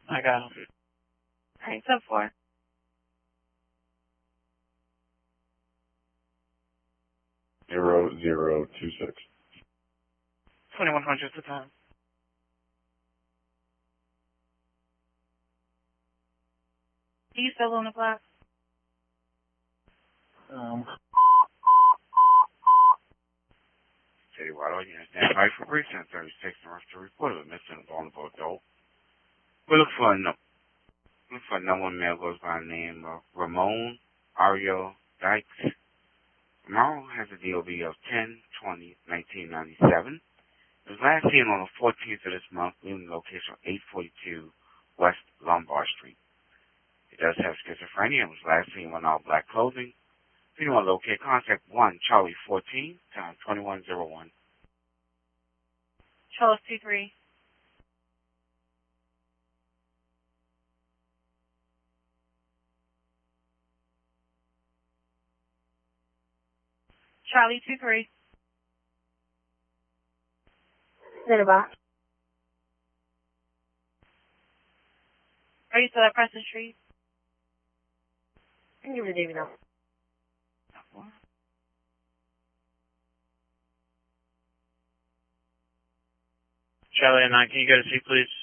I got him. Alright, sub 4. Zero 026. 2100 the time. Do you still on the clock? Citywide audience, stand by for precinct 36 and rush to report of a missing vulnerable adult. We look for a number one male goes by the name of Ramon Ariel Dykes. Ramon has a DOB of 10/20/1997. It was last seen on the 14th of this month, leaving the location of 842 West Lombard Street. He does have schizophrenia and was last seen wearing all black clothing. If you want to locate, contact 1 Charlie 14 times 2101. Charles 23. Charlie 23. Cinnabar. Are you still at Preston Street? Can you give me the David now? Charlie and 9, can you go to seat, please?